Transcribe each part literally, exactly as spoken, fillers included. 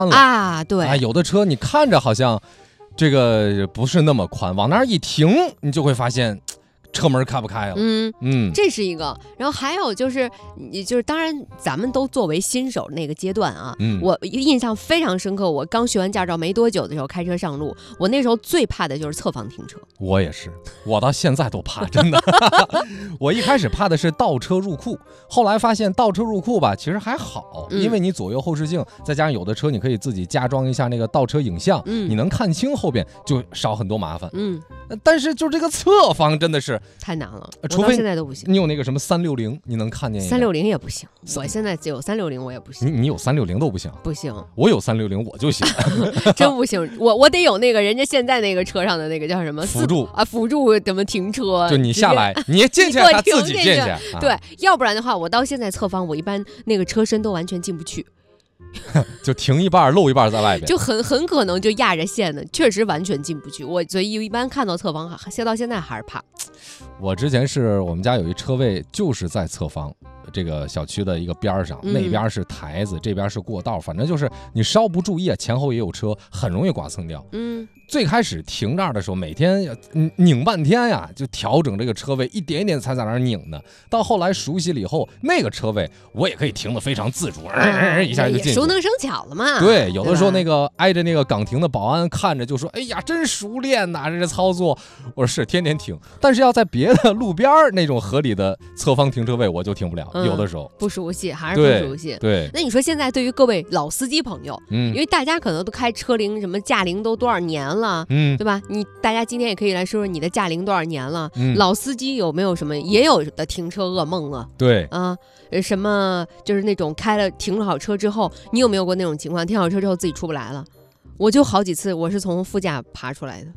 了啊，对啊，有的车你看着好像这个不是那么宽，往那儿一停，你就会发现车门开不开了。 嗯嗯， 这是一个。然后还有就是，你就是当然咱们都作为新手那个阶段啊， 嗯、 我印象非常深刻。我刚学完驾照没多久的时候，开车上路，我那时候最怕的就是侧方停车。 我也是，我到现在都怕，真的。我一开始怕的是倒车入库，后来发现倒车入库吧，其实还好， 嗯、 因为你左右后视镜，再加上有的车你可以自己加装一下那个倒车影像， 嗯、 你能看清后边，就少很多麻烦。 嗯， 但是就这个侧方真的是太难了， 除非现在都不行。 你有那个什么三六零，你能看见三六零也不行，我现在只有三六零，我也不行。 你你有三六零都不行？ 不行， 我有三六零我就行， 真不行。我我得有那个人家现在那个车上的那个叫什么辅助啊，辅助怎么停车？ 就你下来，你进去，他自己进去。啊、 对，要不然的话，我到现在侧方，我一般那个车身都完全进不去。 就停一半漏一半在外边， 就很很可能就压着线的，确实完全进不去。我所以一般看到侧方，现到现在还是怕。 我之前是我们家有一车位，就是在侧方这个小区的一个边上， 嗯、 那边是台子，这边是过道，反正就是你稍不注意啊，前后也有车，很容易剐蹭掉。 嗯。 最开始停这儿的时候，每天拧半天呀，就调整这个车位，一点一点才在那儿拧呢。到后来熟悉了以后，那个车位我也可以停得非常自主，嗯、一下就进去。 熟能生巧了嘛。 对，有的时候那个挨着那个岗亭的保安看着就说：“哎呀，真熟练呐，这是操作。”我说是天天停，但是要在别的路边那种合理的侧方停车位，我就停不了。嗯、有的时候不熟悉，还是不熟悉。 对， 那你说现在对于各位老司机朋友， 嗯， 因为大家可能都开车龄什么驾龄都多少年了。 嗯， 对吧？你大家今天也可以来说说你的驾龄多少年了？ 嗯、 老司机有没有什么也有的停车噩梦啊？ 对啊，什么就是那种开了停好车之后，你有没有过那种情况？停好车之后自己出不来了？我就好几次，我是从副驾爬出来的。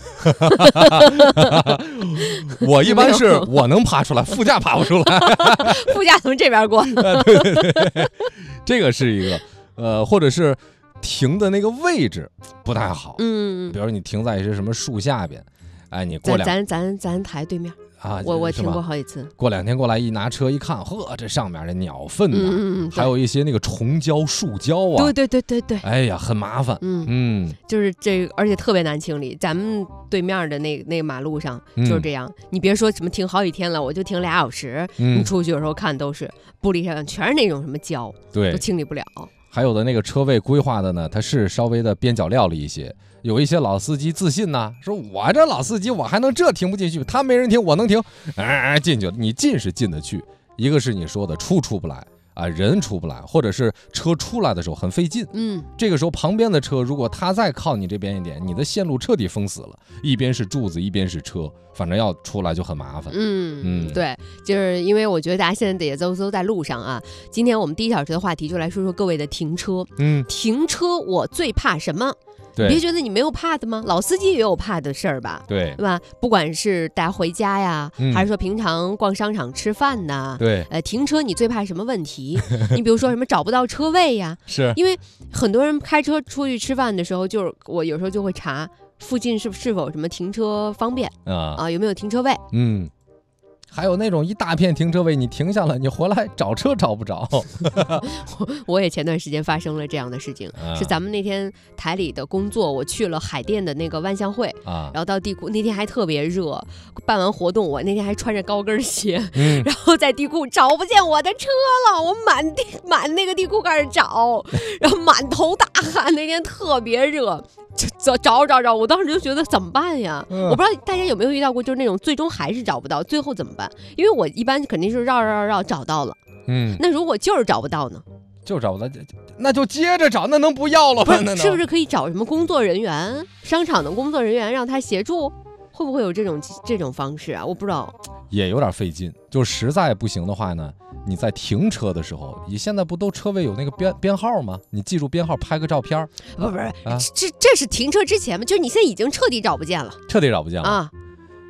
我一般是我能爬出来，副驾爬不出来。 副驾从这边过。 对对对，这个是一个呃，或者是。停的那个位置不太好， 嗯， 比如你停在一些什么树下边，哎，你过两咱咱咱台对面啊， 我我停过好几次。 过两天过来一拿车一看，呵，这上面的鸟粪呐、啊， 嗯、 还有一些那个虫胶、树胶啊， 对对对对对， 哎呀，很麻烦， 嗯嗯， 就是这，而且特别难清理。咱们对面的那那个马路上就是这样，嗯、你别说什么停好几天了，我就停俩小时， 嗯、 你出去的时候看都是玻璃上全是那种什么胶， 对， 都清理不了。 还有的那个车位规划的呢，它是稍微的边角料了一些。有一些老司机自信呐，说我这老司机我还能这停不进去，他没人停我能停，哎，进去了。你进是进得去，一个是你说的出出不来啊，人出不来，或者是车出来的时候很费劲。 嗯， 这个时候旁边的车如果他再靠你这边一点，你的线路彻底封死了，一边是柱子，一边是车，反正要出来就很麻烦。 嗯嗯， 对，就是因为我觉得大家现在也都都在路上啊。今天我们第一小时的话题就来说说各位的停车。 嗯， 停车我最怕什么？ 对， 别觉得你没有怕的吗？老司机也有怕的事儿吧？ 对， 对吧？不管是大家回家呀， 嗯、 还是说平常逛商场吃饭呐， 对， 呃，停车你最怕什么问题？你比如说什么找不到车位呀， 是因为很多人开车出去吃饭的时候，就是我有时候就会查附近是是否什么停车方便啊、呃，有没有停车位？ 嗯。还有那种一大片停车位，你停下了，你回来找车找不着。 我我也前段时间发生了这样的事情，啊、是咱们那天台里的工作，我去了海淀的那个万象汇啊，然后到地库那天还特别热，办完活动我那天还穿着高跟鞋， 嗯、 然后在地库找不见我的车了，我满地满那个地库开始找，然后满头大汗，那天特别热。找找找找，我当时就觉得怎么办呀？嗯、我不知道大家有没有遇到过，就是那种最终还是找不到，最后怎么办？因为我一般肯定是绕绕绕绕找到了， 嗯， 那如果就是找不到呢？ 就找不到，那就接着找，那能不要了吗？ 不是，是不是可以找什么工作人员，商场的工作人员让他协助？会不会有这种这种方式啊？我不知道， 也有点费劲。就实在不行的话呢，你在停车的时候，你现在不都车位有那个编编号吗？你记住编号，拍个照片。 不不是，啊、这这是停车之前吗？就是你现在已经彻底找不见了， 彻底找不见了啊。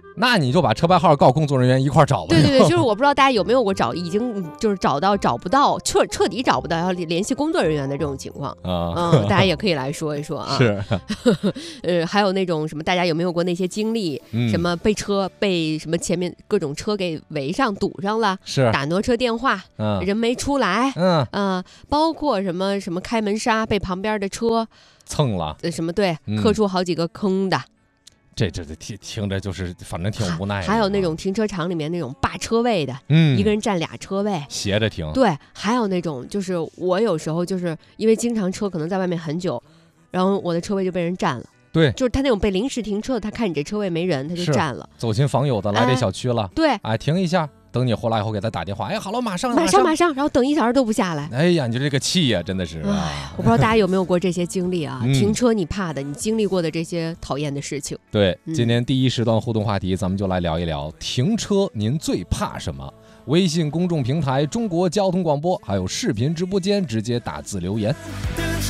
那你就把车牌号告工作人员一块儿找吧。 对对对，就是我不知道大家有没有过找已经就是找到找不到彻彻底找不到要联系工作人员的这种情况啊， 嗯，大家也可以来说一说啊。 是， 呃，还有那种什么，大家有没有过那些经历？ 嗯、 什么被车被什么前面各种车给围上堵上了， 是打挪车电话， 嗯、 人没出来， 嗯呃，包括什么什么开门刹被旁边的车蹭了， 呃，什么对， 嗯、 磕出好几个坑的。 这这这听听着就是反正挺无奈的。 还有那种停车场里面那种霸车位的， 嗯， 一个人占俩车位， 斜着停。 对，还有那种就是我有时候就是因为经常车可能在外面很久，然后我的车位就被人占了。 对， 就是他那种被临时停车的，他看你这车位没人，他就占了。 走亲访友的来这小区了， 哎、对， 哎，停一下，等你回来以后给他打电话，哎，好了，马上马上马上，然后等一小时都不下来。 哎呀，你就这个气呀，真的是。 哎，我不知道大家有没有过这些经历啊？ 嗯、 停车你怕的，你经历过的这些讨厌的事情。 对，今天第一时段互动话题，咱们就来聊一聊停车，您最怕什么？微信公众平台中国交通广播，还有视频直播间直接打字留言。